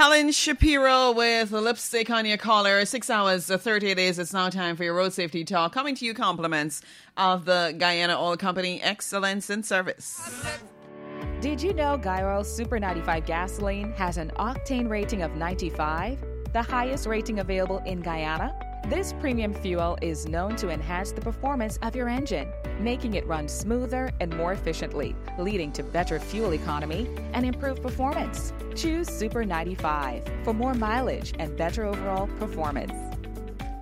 Helen Shapiro with Lipstick on Your Collar. 6 hours, 38 days. It's now time for your road safety talk. Coming to you compliments of the Guyana Oil Company. Excellence in service. Did you know Guy Oil Super 95 gasoline has an octane rating of 95, the highest rating available in Guyana? This premium fuel is known to enhance the performance of your engine, making it run smoother and more efficiently, leading to better fuel economy and improved performance. Choose Super 95 for more mileage and better overall performance.